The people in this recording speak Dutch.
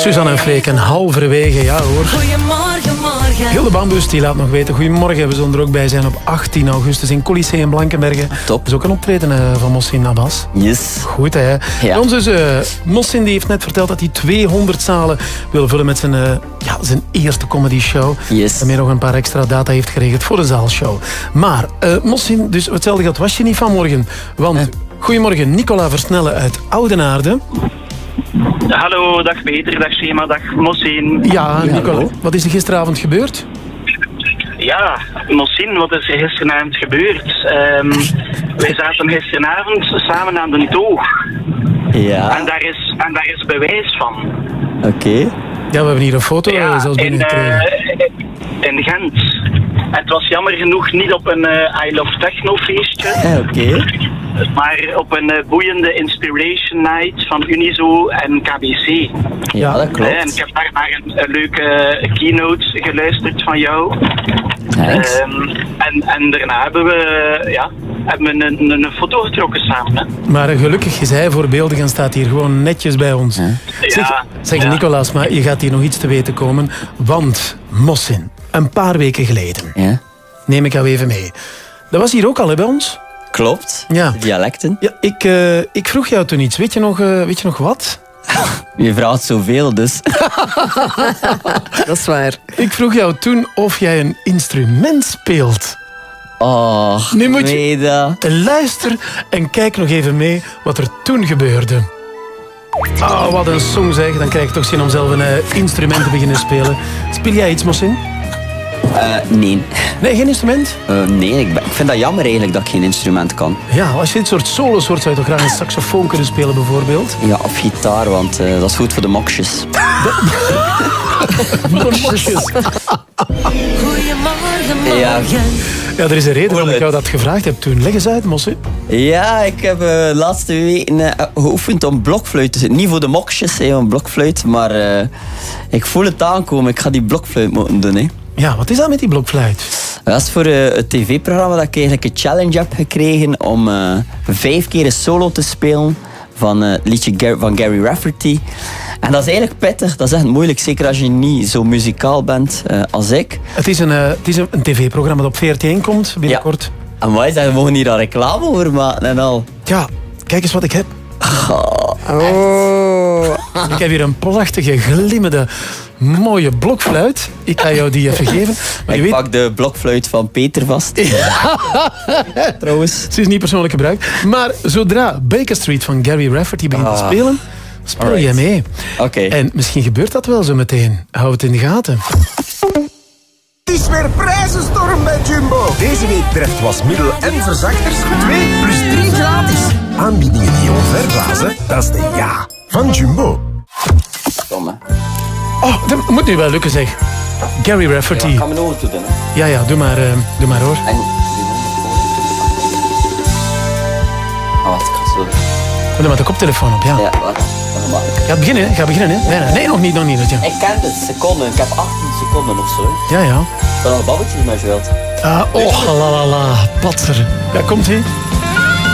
Suzanne en Freek en halverwege, ja hoor. Goedemorgen, morgen. Hilde Bambus die laat nog weten. Goedemorgen, we zullen er ook bij zijn op 18 augustus in Coliseum Blankenberge. Top. Dat is ook een optreden van Mohsin Abbas. Yes. Goed, hè. Ja. En onze Mohsin die heeft net verteld dat hij 200 zalen wil vullen met zijn eerste comedy show. Yes. En meer nog een paar extra data heeft geregeld voor de zaalshow. Maar Mohsin, dus hetzelfde geld was je niet vanmorgen. Want, goedemorgen, Nicola Versnellen uit Oudenaarde. Hallo, dag Peter, dag Schema, dag Mohsin. Ja, Nicola, wat is er gisteravond gebeurd? Ja, Mohsin, wat is er gisteravond gebeurd? Wij zaten gisteravond samen aan de toog. Ja. En daar is bewijs van. Oké. Ja, we hebben hier een foto zelfs binnengekregen. In Gent. Het was jammer genoeg niet op een I Love Techno feestje. Oké. Maar op een boeiende Inspiration Night van Unizo en KBC. Ja, dat klopt. En ik heb daar naar een leuke keynote geluisterd van jou. Thanks. En daarna hebben we een foto getrokken samen. Hè. Maar gelukkig is hij voorbeeldig en staat hier gewoon netjes bij ons. Zeg Nicolaas, maar je gaat hier nog iets te weten komen. Want Mohsin, een paar weken geleden, neem ik jou even mee. Dat was hier ook al hè, bij ons? Klopt. Ja. Dialecten. Ja, ik vroeg jou toen iets. Weet je nog wat? Je vraagt zoveel, dus. Dat is waar. Ik vroeg jou toen of jij een instrument speelt. Oh, Nu moet je... Luister en kijk nog even mee wat er toen gebeurde. Oh, wat een song zeg. Dan krijg je toch zin om zelf een instrument te beginnen spelen. Speel jij iets, Mohsin? Nee. Nee, geen instrument? Nee, ik vind dat jammer eigenlijk dat ik geen instrument kan. Ja, als je dit soort solos hoort, zou je toch graag een saxofoon kunnen spelen bijvoorbeeld? Ja, of gitaar, want dat is goed voor de moksjes. Goedemorgen, morgen. Ja, er is een reden waarom ik jou dat gevraagd heb toen. Leg eens uit, Mohsin. Ja, ik heb de laatste weken geoefend om blokfluit te zitten. Niet voor de moksjes, een blokfluit, maar ik voel het aankomen. Ik ga die blokfluit moeten doen. Hè. Ja, wat is dat met die blokfluit? Dat is voor het tv-programma dat ik eigenlijk een challenge heb gekregen om 5 keer een solo te spelen van het liedje van Gary Rafferty. En dat is eigenlijk pittig, dat is echt moeilijk, zeker als je niet zo muzikaal bent als ik. Het is een tv-programma dat op VRT1 komt binnenkort. Ja. En wij zeggen, we mogen hier al reclame over maken en al. Ja, kijk eens wat ik heb. Ik heb hier een prachtige, glimmende, mooie blokfluit. Ik ga jou die even geven. Maar ik pak de blokfluit van Peter vast. Trouwens. Ze is niet persoonlijk gebruikt. Maar zodra Baker Street van Gary Rafferty begint te spelen, speel je mee. Okay. En misschien gebeurt dat wel zo meteen. Hou het in de gaten. Het is weer prijzenstorm bij Jumbo. Deze week treft wasmiddel en verzachters 2 plus 3 gratis. Aanbiedingen die je onverblazen, dat is de ja van Jumbo. Tom, oh, dat moet nu wel lukken zeg. Gary Rafferty. Ja, ik ga mijn ogen toe doen. Hè. Ja, doe maar hoor. En... Oh, wat, ik ga zo doen. Doe maar de koptelefoon op, ja. Ja, wat? Ga beginnen, hè? Nee, nog niet. Ja. Ik ken het, seconden. Ik heb 18 seconden of zo. Ja. Dat is een babbeltje met je wilt. Oh, la, patser. Ja, komt-ie.